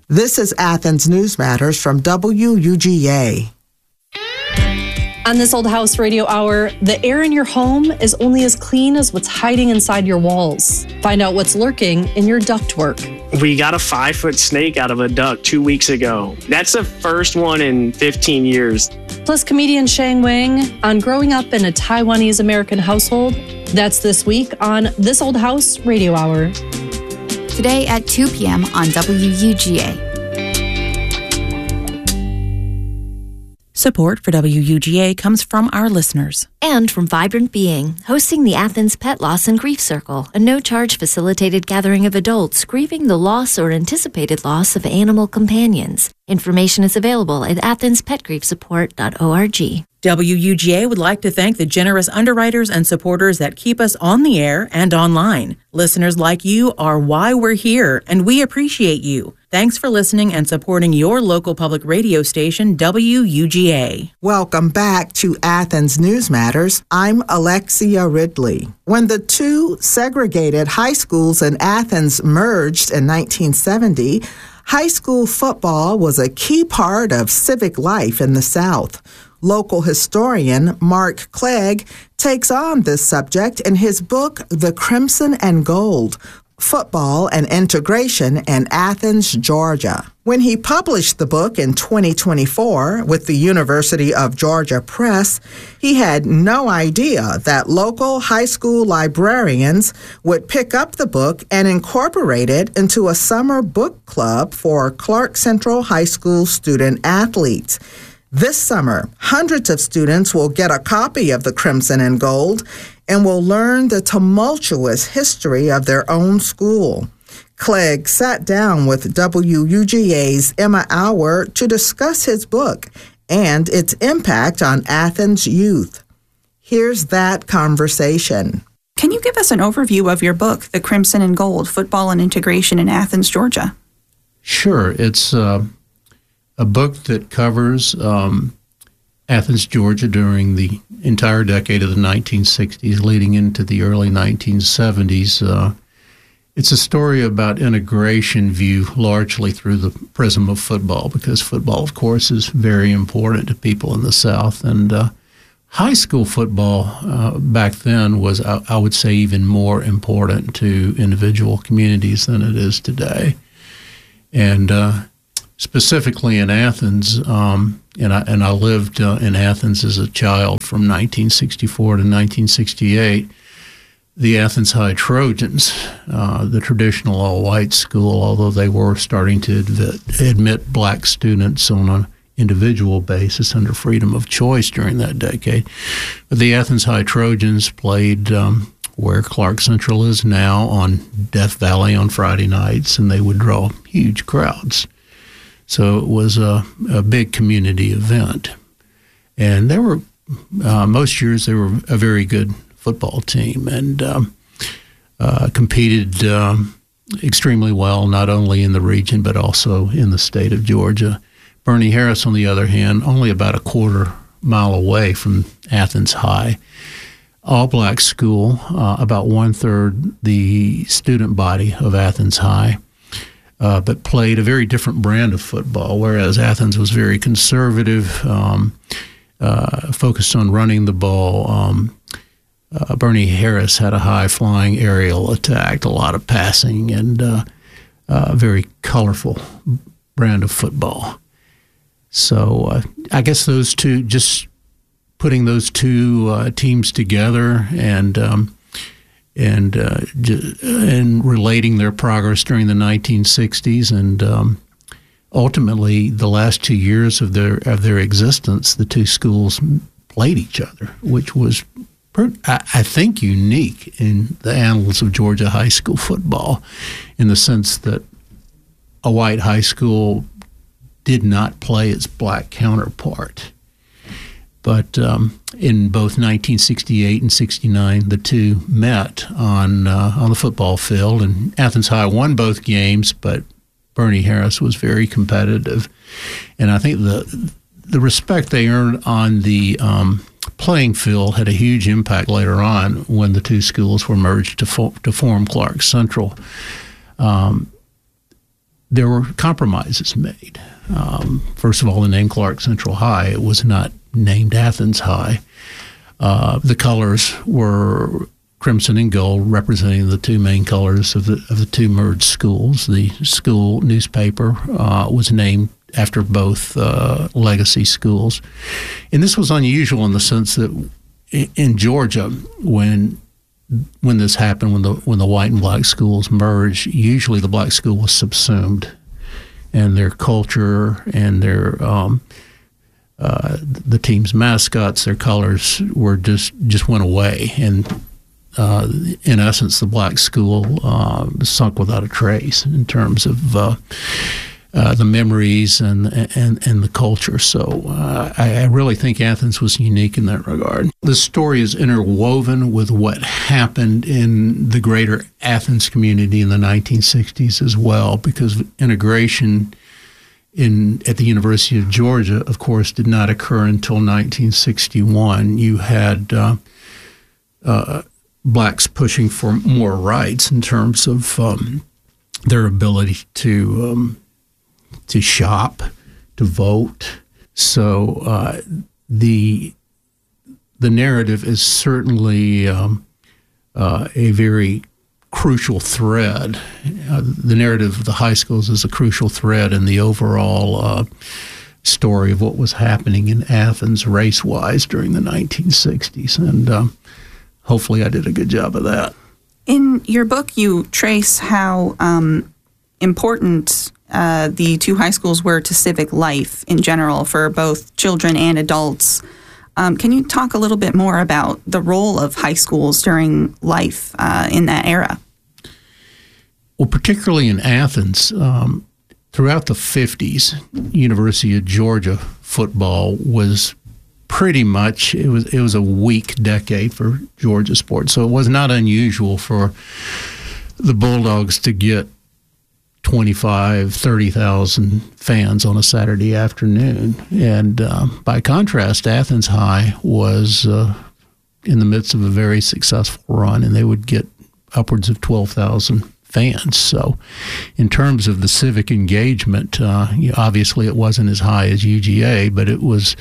This is Athens News Matters from WUGA. On this Old House Radio Hour, the air in your home is only as clean as what's hiding inside your walls. Find out what's lurking in your ductwork. We got a 5-foot snake out of a duct 2 weeks ago. That's the first one in 15 years. Plus comedian Shang Wang on growing up in a Taiwanese American household. That's this week on This Old House Radio Hour. Today at 2 p.m. on WUGA. Support for WUGA comes from our listeners. And from Vibrant Being, hosting the Athens Pet Loss and Grief Circle, a no-charge facilitated gathering of adults grieving the loss or anticipated loss of animal companions. Information is available at athenspetgriefsupport.org. WUGA would like to thank the generous underwriters and supporters that keep us on the air and online. Listeners like you are why we're here, and we appreciate you. Thanks for listening and supporting your local public radio station, WUGA. Welcome back to Athens News Matters. I'm Alexia Ridley. When the two segregated high schools in Athens merged in 1970, high school football was a key part of civic life in the South. Local historian Mark Clegg takes on this subject in his book, The Crimson and Gold, Football and Integration in Athens, Georgia. When he published the book in 2024 with the University of Georgia Press, he had no idea that local high school librarians would pick up the book and incorporate it into a summer book club for Clark Central High School student athletes. This summer, hundreds of students will get a copy of The Crimson and Gold and will learn the tumultuous history of their own school. Clegg sat down with WUGA's Emma Auer to discuss his book and its impact on Athens youth. Here's that conversation. Can you give us an overview of your book, The Crimson and Gold, Football and Integration in Athens, Georgia? Sure. It's a book that covers Athens, Georgia during the entire decade of the 1960s, leading into the early 1970s. It's a story about integration viewed largely through the prism of football, because football, of course, is very important to people in the South. And high school football back then was, I would say, even more important to individual communities than it is today. And specifically in Athens, and I lived in Athens as a child from 1964 to 1968. The Athens High Trojans, the traditional all-white school, although they were starting to admit black students on an individual basis under freedom of choice during that decade. But the Athens High Trojans played where Clark Central is now, on Death Valley on Friday nights, and they would draw huge crowds. So it was a big community event. And there were, most years, they were a very good football team and competed extremely well, not only in the region, but also in the state of Georgia. Bernie Harris, on the other hand, only about a quarter mile away from Athens High. All-black school, about one-third the student body of Athens High. But played a very different brand of football, whereas Athens was very conservative, focused on running the ball. Bernie Harris had a high-flying aerial attack, a lot of passing, and a very colorful brand of football. So I guess those two, just putting those two teams together and relating their progress during the 1960s and ultimately the last 2 years of their existence, the two schools played each other, which was, I think, unique in the annals of Georgia high school football, in the sense that a white high school did not play its black counterpart. But in both 1968 and 69, the two met on the football field, and Athens High won both games, but Bernie Harris was very competitive. And I think the respect they earned on the playing field had a huge impact later on when the two schools were merged to form Clark Central. there were compromises made. First of all, the name Clark Central High, it was not named Athens High. The colors were crimson and gold, representing the two main colors of the two merged schools. The school newspaper was named after both legacy schools. And this was unusual in the sense that in Georgia, when this happened, when the white and black schools merged, usually the black school was subsumed, and their culture and their the team's mascots, their colors were just went away, and in essence, the black school sunk without a trace in terms of the memories and the culture. So I really think Athens was unique in that regard. The story is interwoven with what happened in the greater Athens community in the 1960s as well, because integration at the University of Georgia, of course, did not occur until 1961. You had blacks pushing for more rights in terms of their ability to shop, to vote. So the narrative is certainly a very crucial thread. The narrative of the high schools is a crucial thread in the overall story of what was happening in Athens race-wise during the 1960s. And hopefully I did a good job of that. In your book, you trace how important the two high schools were to civic life in general for both children and adults. Can you talk a little bit more about the role of high schools during life in that era? Well, particularly in Athens, throughout the 50s, University of Georgia football was pretty much, it was a weak decade for Georgia sports. So it was not unusual for the Bulldogs to get 25, 30,000 fans on a Saturday afternoon. And by contrast, Athens High was in the midst of a very successful run, and they would get upwards of 12,000 fans. So in terms of the civic engagement, obviously it wasn't as high as UGA, but it was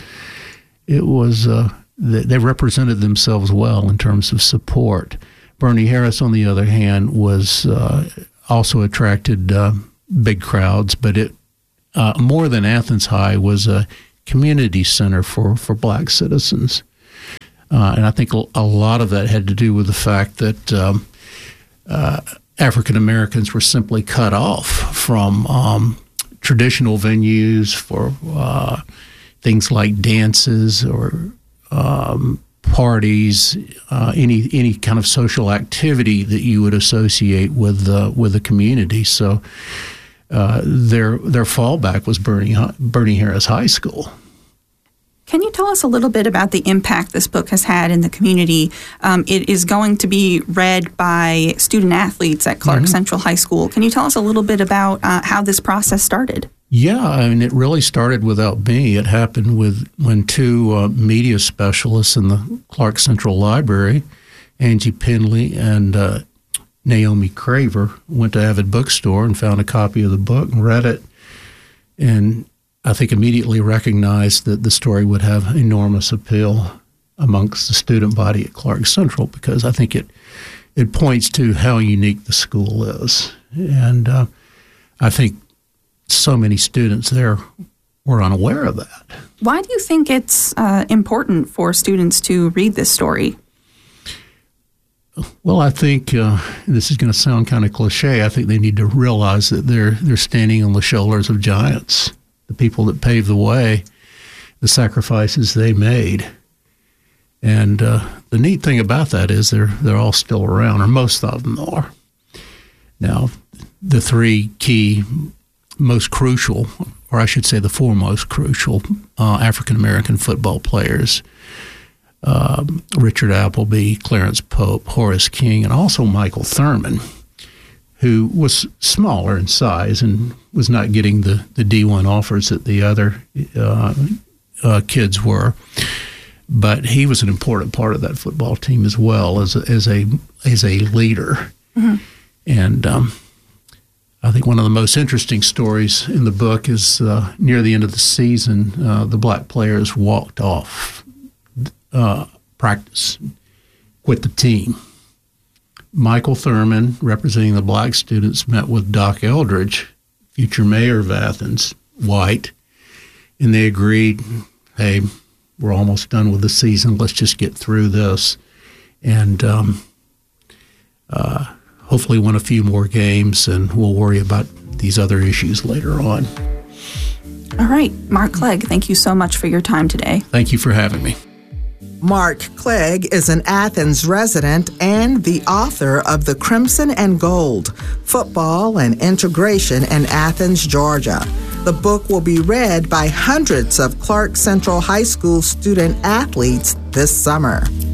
they represented themselves well in terms of support. Bernie Harris, on the other hand, was also attracted big crowds, but it more than Athens High was a community center for black citizens. And I think a lot of that had to do with the fact that African Americans were simply cut off from traditional venues for things like dances or parties, any kind of social activity that you would associate with the community. So their fallback was Bernie Harris High School. Can you tell us a little bit about the impact this book has had in the community? It is going to be read by student athletes at Clark Central High School. Can you tell us a little bit about how this process started? Yeah, I mean, it really started without me. It happened when two media specialists in the Clark Central Library, Angie Penley and Naomi Craver, went to Avid Bookstore and found a copy of the book and read it, and I think immediately recognized that the story would have enormous appeal amongst the student body at Clark Central, because I think it points to how unique the school is. And I think so many students there were unaware of that. Why do you think it's important for students to read this story? Well, I think this is going to sound kind of cliche. I think they need to realize that they're standing on the shoulders of giants, the people that paved the way, the sacrifices they made. And the neat thing about that is they're all still around, or most of them are. Now, the three key, most crucial, or I should say the four most crucial African-American football players, Richard Appleby, Clarence Pope, Horace King, and also Michael Thurman, who was smaller in size and was not getting the D1 offers that the other kids were. But he was an important part of that football team as well as a leader. Mm-hmm. And I think one of the most interesting stories in the book is near the end of the season, the black players walked off practice, quit the team. Michael Thurman, representing the black students, met with Doc Eldridge, future mayor of Athens, white, and they agreed, hey, we're almost done with the season. Let's just get through this. And hopefully win a few more games, and we'll worry about these other issues later on. All right. Mark Clegg, thank you so much for your time today. Thank you for having me. Mark Clegg is an Athens resident and the author of The Crimson and Gold, Football and Integration in Athens, Georgia. The book will be read by hundreds of Clark Central High School student athletes this summer.